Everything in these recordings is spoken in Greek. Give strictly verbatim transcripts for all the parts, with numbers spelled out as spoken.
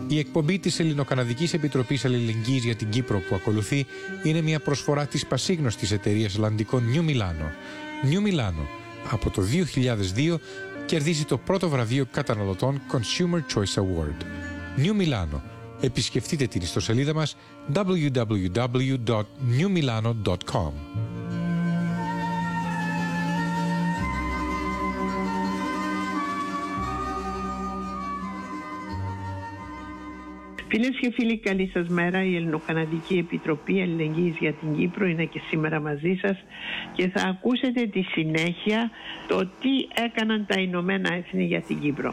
Η εκπομπή της Ελληνοκαναδικής Επιτροπής Αλληλεγγύης για την Κύπρο που ακολουθεί είναι μια προσφορά της πασίγνωστης εταιρείας λαντικών New Milano. New Milano από το δύο χιλιάδες δύο κερδίζει το πρώτο βραβείο καταναλωτών Consumer Choice Award. New Milano. Επισκεφτείτε την ιστοσελίδα μας double-u double-u double-u dot new milano dot com. Φίλες και φίλοι, καλή σας μέρα. Η Ελληνοκαναδική Επιτροπή Αλληλεγγύης για την Κύπρο είναι και σήμερα μαζί σας και θα ακούσετε τη συνέχεια το τι έκαναν τα Ηνωμένα Έθνη για την Κύπρο.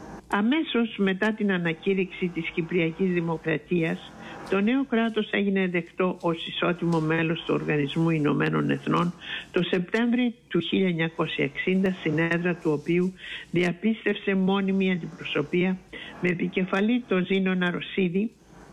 Αμέσως μετά την ανακήρυξη της Κυπριακής Δημοκρατίας, το νέο κράτος έγινε δεκτό ως ισότιμο μέλος του Οργανισμού Ηνωμένων Εθνών το Σεπτέμβρη του χίλια εννιακόσια εξήντα, στην έδρα του οποίου διαπίστευσε μόνιμη αντιπροσωπεία με επικεφαλή το Ζήνωνα Ρωσίδη.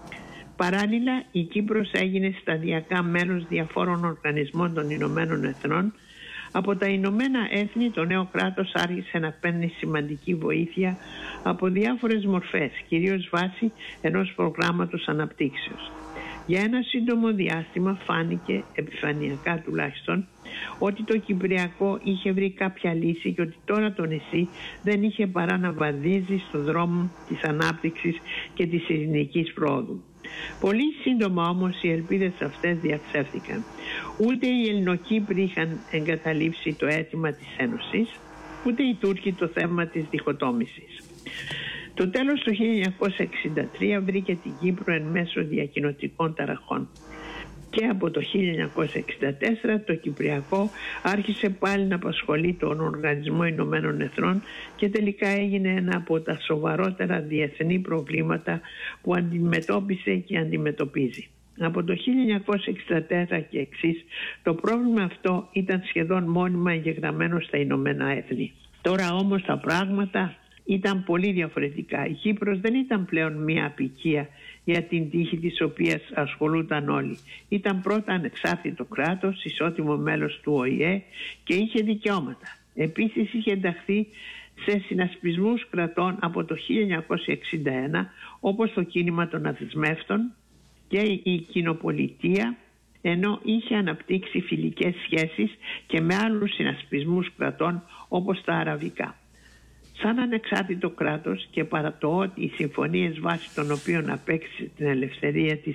Παράλληλα, η Κύπρος έγινε σταδιακά μέλος διαφόρων οργανισμών των Ηνωμένων Εθνών. Από τα Ηνωμένα Έθνη το νέο κράτος άρχισε να παίρνει σημαντική βοήθεια από διάφορες μορφές, κυρίως βάσει ενός προγράμματος αναπτύξεως. Για ένα σύντομο διάστημα φάνηκε, επιφανειακά τουλάχιστον, ότι το Κυπριακό είχε βρει κάποια λύση και ότι τώρα το νησί δεν είχε παρά να βαδίζει στον δρόμο της ανάπτυξης και της ειρηνικής πρόοδου. Πολύ σύντομα όμως οι ελπίδες αυτές διαψεύθηκαν. Ούτε οι Ελληνοκύπροι είχαν εγκαταλείψει το αίτημα της Ένωσης, ούτε οι Τούρκοι το θέμα της διχοτόμησης. Το τέλος του χίλια εννιακόσια εξήντα τρία βρήκε την Κύπρο εν μέσω διακοινωτικών ταραχών. Και από το χίλια εννιακόσια εξήντα τέσσερα το Κυπριακό άρχισε πάλι να απασχολεί τον Οργανισμό Ηνωμένων Εθνών και τελικά έγινε ένα από τα σοβαρότερα διεθνή προβλήματα που αντιμετώπισε και αντιμετωπίζει. Από το χίλια εννιακόσια εξήντα τέσσερα και εξής το πρόβλημα αυτό ήταν σχεδόν μόνιμα εγγεγραμμένο στα Ηνωμένα Έθνη. Τώρα όμως τα πράγματα ήταν πολύ διαφορετικά. Η Κύπρος δεν ήταν πλέον μια αποικία για την τύχη της οποίας ασχολούνταν όλοι. Ήταν πρώτα ανεξάρτητο κράτος, ισότιμο μέλος του Ο Η Ε και είχε δικαιώματα. Επίσης είχε ενταχθεί σε συνασπισμούς κρατών από το χίλια εννιακόσια εξήντα ένα, όπως το κίνημα των αδεσμεύτων και η κοινοπολιτεία, ενώ είχε αναπτύξει φιλικές σχέσεις και με άλλους συνασπισμούς κρατών όπως τα αραβικά. Σαν ανεξάρτητο κράτος και παρά το ότι οι συμφωνίες βάσει των οποίων απέκτησε την ελευθερία της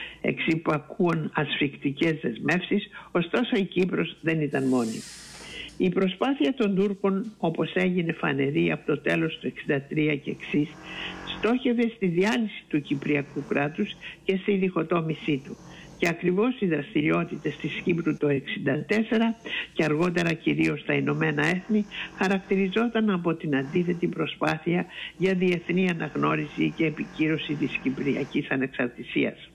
εξυπακούουν ασφικτικές δεσμεύσεις, ωστόσο η Κύπρος δεν ήταν μόνη. Η προσπάθεια των Τούρκων, όπως έγινε φανερή από το τέλος του εξήντα τρία και εξής, στόχευε στη διάλυση του Κυπριακού κράτους και στη διχοτόμησή του. Και ακριβώς οι δραστηριότητες της Κύπρου το εξήντα τέσσερα και αργότερα κυρίως στα Ηνωμένα Έθνη χαρακτηριζόταν από την αντίθετη προσπάθεια για διεθνή αναγνώριση και επικύρωση της Κυπριακής ανεξαρτησίας.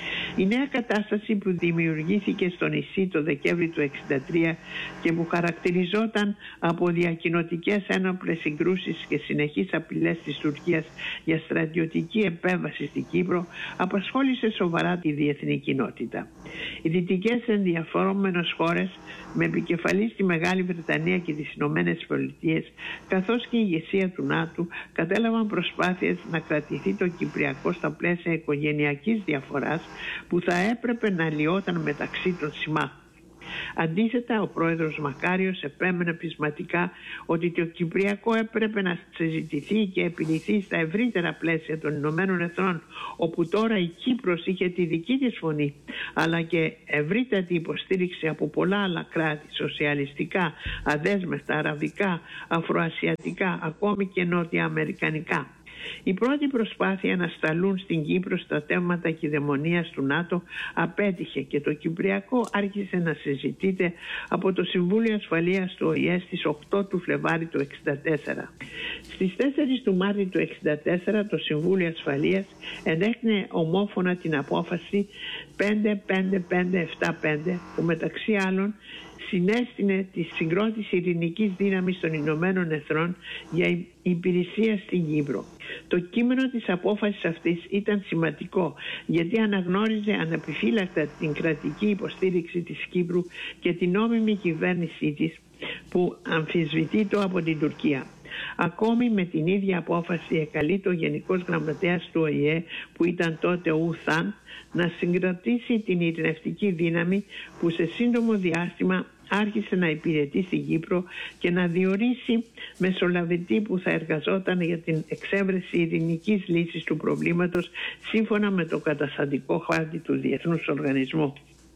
Η νέα κατάσταση που δημιουργήθηκε στο νησί το Δεκέμβρη του εξήντα τρία και που χαρακτηριζόταν από διακοινωτικές ένοπλες συγκρούσεις και συνεχείς απειλές της Τουρκίας για στρατιωτική επέμβαση στην Κύπρο απασχόλησε σοβαρά τη διεθνή κοινότητα. Οι δυτικές ενδιαφερόμενες χώρες με επικεφαλή στη Μεγάλη Βρετανία και τις Ηνωμένες Πολιτείες καθώς και η ηγεσία του ΝΑΤΟ κατέλαβαν προσπάθειες να κρατηθεί το Κυπριακό στα πλαίσια οικογενειακής διαφοράς που θα έπρεπε να λιώταν μεταξύ των συμμάχων. Αντίθετα, ο πρόεδρος Μακάριος επέμενε πεισματικά ότι το Κυπριακό έπρεπε να συζητηθεί και επιληθεί στα ευρύτερα πλαίσια των Ηνωμένων Εθνών, όπου τώρα η Κύπρος είχε τη δική της φωνή, αλλά και ευρύτερη υποστήριξη από πολλά άλλα κράτη, σοσιαλιστικά, αδέσμευτα, αραβικά, αφροασιατικά, ακόμη και νότια-αμερικανικά. Η πρώτη προσπάθεια να σταλούν στην Κύπρο στρατεύματα κυδαιμονίας του ΝΑΤΟ απέτυχε και το Κυπριακό άρχισε να συζητείται από το Συμβούλιο Ασφαλείας του Ο Η Ε στις οκτώ του Φλεβάρι του εξήντα τέσσερα. Στις τέσσερις του Μάρτη του εξήντα τέσσερα το Συμβούλιο Ασφαλείας ενέκρινε ομόφωνα την απόφαση πέντε πέντε πέντε επτά πέντε που μεταξύ άλλων συνέστηνε τη συγκρότηση ειρηνικής δύναμης των Ηνωμένων Εθνών για υπηρεσία στην Κύπρο. Το κείμενο της απόφασης αυτής ήταν σημαντικό γιατί αναγνώριζε ανεπιφύλακτα την κρατική υποστήριξη της Κύπρου και την νόμιμη κυβέρνησή της που αμφισβητείται από την Τουρκία. Ακόμη με την ίδια απόφαση εκαλεί το Γενικός Γραμματέας του Ο Η Ε, που ήταν τότε ο Ουθάν, να συγκρατήσει την ειρηνευτική δύναμη που σε σύντομο διάστημα άρχισε να υπηρετεί στην Κύπρο και να διορίσει μεσολαβητή που θα εργαζόταν για την εξέβρεση ειρηνικής λύσης του προβλήματος σύμφωνα με το καταστατικό χάρτη του Διεθνούς Οργανισμού.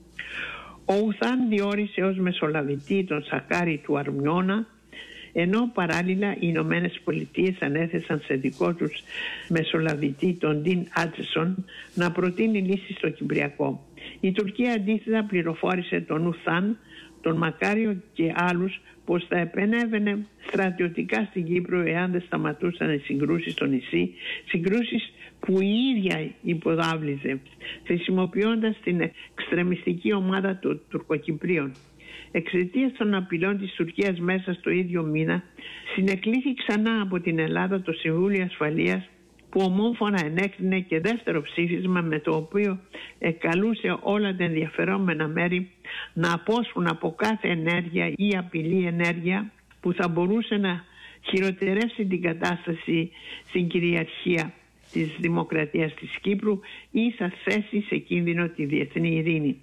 Ο Ουθάν διόρισε ως μεσολαβητή τον Σακάρη του Αρμιώνα, ενώ παράλληλα οι Ηνωμένες Πολιτείες ανέθεσαν σε δικό τους μεσολαβητή τον Ντίν Άτσεσον να προτείνει λύση στο Κυπριακό. Η Τουρκία αντίθετα πληροφόρησε τον Ουθάν, τον Μακάριο και άλλους πως θα επενέβαινε στρατιωτικά στην Κύπρο εάν δεν σταματούσαν οι συγκρούσεις στο νησί, συγκρούσεις που η ίδια υποδάβλιζε, χρησιμοποιώντας την εξτρεμιστική ομάδα των Τουρκοκυπρίων. Εξαιτίας των απειλών της Τουρκίας μέσα στο ίδιο μήνα, συνεκλήθη ξανά από την Ελλάδα το Συμβούλιο Ασφαλείας, που ομόφωνα ενέκρινε και δεύτερο ψήφισμα με το οποίο εκαλούσε όλα τα ενδιαφερόμενα μέρη να απόσχουν από κάθε ενέργεια ή απειλή ενέργεια που θα μπορούσε να χειροτερεύσει την κατάσταση στην κυριαρχία της Δημοκρατίας της Κύπρου ή θα θέσει σε κίνδυνο τη διεθνή ειρήνη.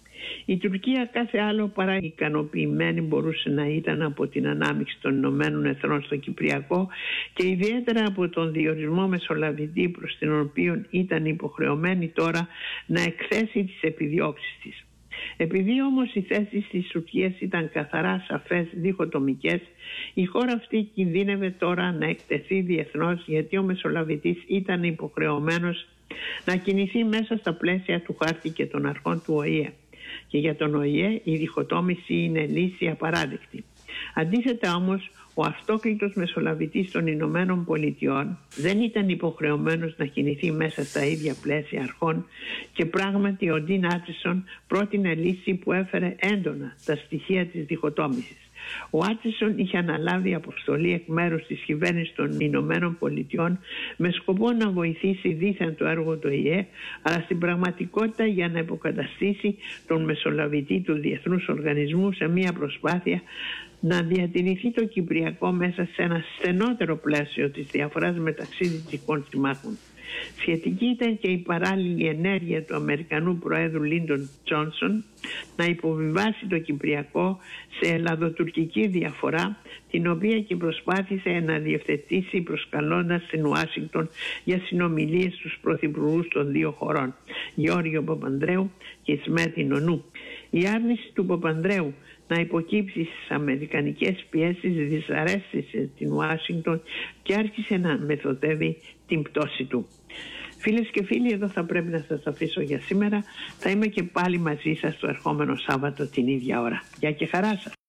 Η Τουρκία κάθε άλλο παρά ικανοποιημένη μπορούσε να ήταν από την ανάμειξη των Ηνωμένων Εθνών στο Κυπριακό και ιδιαίτερα από τον διορισμό μεσολαβητή προς την οποία ήταν υποχρεωμένη τώρα να εκθέσει τις επιδιώξεις της. Επειδή όμως οι θέσεις της Τουρκίας ήταν καθαρά σαφές διχοτομικές, η χώρα αυτή κινδύνευε τώρα να εκτεθεί διεθνώς, γιατί ο μεσολαβητής ήταν υποχρεωμένος να κινηθεί μέσα στα πλαίσια του χάρτη και των αρχών του Ο Η Ε. Και για τον Ο Η Ε η διχοτόμηση είναι λύση απαράδεκτη. Αντίθετα όμως, ο αυτόκλητος μεσολαβητής των Ηνωμένων Πολιτειών δεν ήταν υποχρεωμένος να κινηθεί μέσα στα ίδια πλαίσια αρχών και πράγματι ο Ντίν Άτσεσον πρότεινε λύση που έφερε έντονα τα στοιχεία της διχοτόμησης. Ο Άτσεσον είχε αναλάβει αποστολή εκ μέρους της κυβέρνησης των Ηνωμένων Πολιτειών με σκοπό να βοηθήσει δήθεν το έργο του Ο Η Ε, αλλά στην πραγματικότητα για να υποκαταστήσει τον μεσολαβητή του Διεθνούς Οργανισμού σε μια προσπάθεια να διατηρηθεί το Κυπριακό μέσα σε ένα στενότερο πλαίσιο της διαφοράς μεταξύ δυτικών συμμάχων. Σχετική ήταν και η παράλληλη ενέργεια του Αμερικανού Προέδρου Λίντον Τζόνσον να υποβιβάσει το Κυπριακό σε ελλαδοτουρκική διαφορά, την οποία και προσπάθησε να διευθετήσει προσκαλώντας στην Ουάσιγκτον για συνομιλίες στους πρωθυπουργούς των δύο χωρών, Γεώργιο Παπανδρέου και Ισμέτη Νονού. Η άρνηση του Παπανδρέου να υποκύψει στις αμερικανικές πιέσεις δυσαρέστησε την Ουάσιγκτον και άρχισε να μεθοδεύει την πτώση του. Φίλες και φίλοι, εδώ θα πρέπει να σας αφήσω για σήμερα. Θα είμαι και πάλι μαζί σας το ερχόμενο Σάββατο την ίδια ώρα. Γεια και χαρά σας.